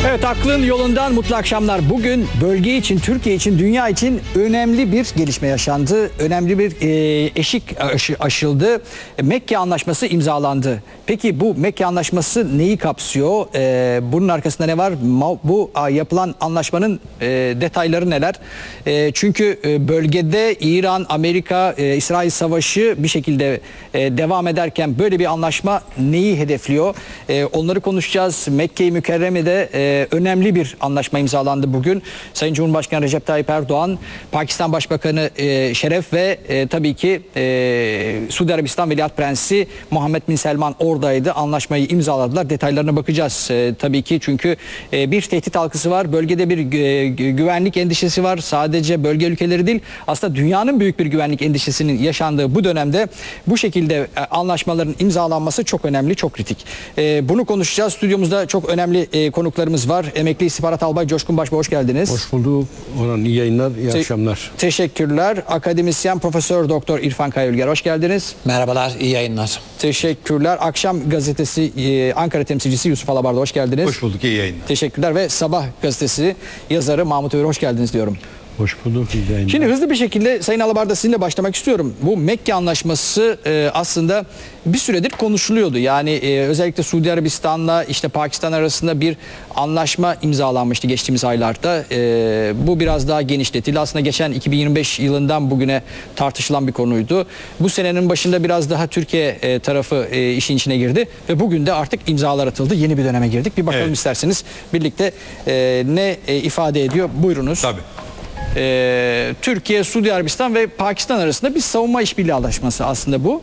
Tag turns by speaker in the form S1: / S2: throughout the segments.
S1: Evet, aklın yolundan mutlu akşamlar. Bugün bölge için, Türkiye için, dünya için önemli bir gelişme yaşandı. Önemli bir eşik aşıldı. Mekke Anlaşması imzalandı. Peki bu Mekke Anlaşması neyi kapsıyor? Bunun arkasında ne var? Bu yapılan anlaşmanın detayları neler? Çünkü bölgede İran, Amerika, İsrail savaşı bir şekilde devam ederken böyle bir anlaşma neyi hedefliyor? Onları konuşacağız. Mekke-i Mükerreme'de önemli bir anlaşma imzalandı bugün. Sayın Cumhurbaşkanı Recep Tayyip Erdoğan, Pakistan Başbakanı Şeref ve tabii ki Suudi Arabistan Veliaht Prensi Muhammed Bin Selman oradaydı. Anlaşmayı imzaladılar. Detaylarına bakacağız tabii ki, çünkü bir tehdit halkası var. Bölgede bir güvenlik endişesi var. Sadece bölge ülkeleri değil, aslında dünyanın büyük bir güvenlik endişesinin yaşandığı bu dönemde bu şekilde anlaşmaların imzalanması çok önemli, çok kritik. Bunu konuşacağız. Stüdyomuzda çok önemli konuklarımız var. Emekli İstihbarat Albay Coşkun Başbuğ, hoş geldiniz.
S2: Hoş bulduk. Orhan, iyi yayınlar, iyi akşamlar.
S1: Teşekkürler. Akademisyen Profesör Doktor İrfan Kayülger, hoş geldiniz.
S3: Merhabalar, iyi yayınlar.
S1: Teşekkürler. Akşam Gazetesi Ankara temsilcisi Yusuf Alabar'da, hoş geldiniz.
S4: Hoş bulduk, iyi yayınlar.
S1: Teşekkürler ve Sabah Gazetesi yazarı Mahmut Övür, hoş geldiniz diyorum.
S2: Hoş bulduk, iyi yayınlar.
S1: Şimdi hızlı bir şekilde Sayın Alabar'da sizinle başlamak istiyorum. Bu Mekke Anlaşması aslında bir süredir konuşuluyordu. Yani özellikle Suudi Arabistan'la işte Pakistan arasında bir anlaşma imzalanmıştı geçtiğimiz aylarda. Bu biraz daha genişletildi. Aslında geçen 2025 yılından bugüne tartışılan bir konuydu. Bu senenin başında biraz daha Türkiye tarafı işin içine girdi ve bugün de artık imzalar atıldı. Yeni bir döneme girdik. Bir bakalım isterseniz birlikte ne ifade ediyor. Buyurunuz.
S4: Tabii.
S1: Türkiye, Suudi Arabistan ve Pakistan arasında bir savunma işbirliği anlaşması aslında bu.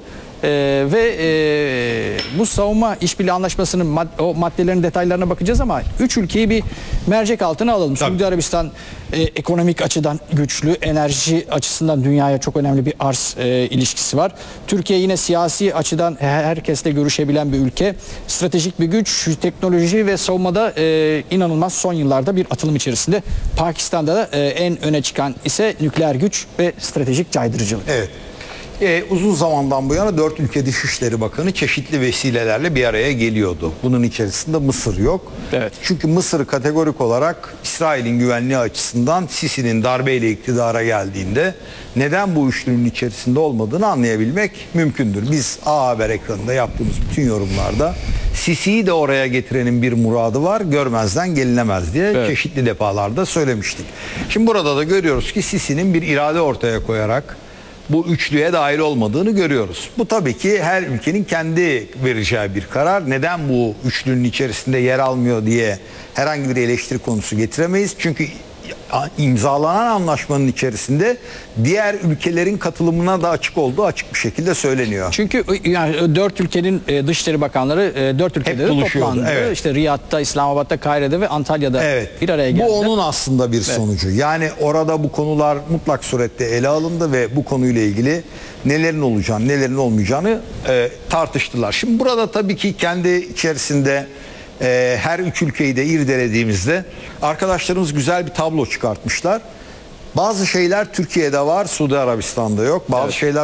S1: Bu savunma işbirliği anlaşmasının o maddelerin detaylarına bakacağız ama üç ülkeyi bir mercek altına alalım.
S4: Tabii.
S1: Suudi Arabistan ekonomik açıdan güçlü, enerji açısından dünyaya çok önemli bir arz ilişkisi var. Türkiye yine siyasi açıdan herkesle görüşebilen bir ülke. Stratejik bir güç, teknoloji ve savunmada inanılmaz son yıllarda bir atılım içerisinde. Pakistan'da da en öne çıkan ise nükleer güç ve stratejik caydırıcılık.
S4: Evet. Uzun zamandan bu yana 4 ülke Dışişleri Bakanı çeşitli vesilelerle bir araya geliyordu. Bunun içerisinde Mısır yok.
S1: Evet.
S4: Çünkü Mısır kategorik olarak İsrail'in güvenliği açısından Sisi'nin darbeyle iktidara geldiğinde neden bu üçlünün içerisinde olmadığını anlayabilmek mümkündür. Biz A Haber ekranında yaptığımız bütün yorumlarda Sisi'yi de oraya getirenin bir muradı var, görmezden gelinemez diye çeşitli defalarda söylemiştik. Şimdi burada da görüyoruz ki Sisi'nin bir irade ortaya koyarak bu üçlüye dahil olmadığını görüyoruz. Bu tabii ki her ülkenin kendi vereceği bir karar. Neden bu üçlünün içerisinde yer almıyor diye herhangi bir eleştiri konusu getiremeyiz. Çünkü imzalanan anlaşmanın içerisinde diğer ülkelerin katılımına da açık olduğu açık bir şekilde söyleniyor.
S1: Çünkü yani 4 ülkenin Dışişleri Bakanları 4 ülkede de toplandı.
S4: Evet.
S1: İşte Riyad'da, İslamabad'da, Kahire'de ve Antalya'da bir araya geldi.
S4: Bu onun aslında bir sonucu. Yani orada bu konular mutlak surette ele alındı ve bu konuyla ilgili nelerin olacağını, nelerin olmayacağını tartıştılar. Şimdi burada tabii ki kendi içerisinde her üç ülkeyi de irdelediğimizde arkadaşlarımız güzel bir tablo çıkartmışlar. Bazı şeyler Türkiye'de var, Suudi Arabistan'da yok. Bazı şeyler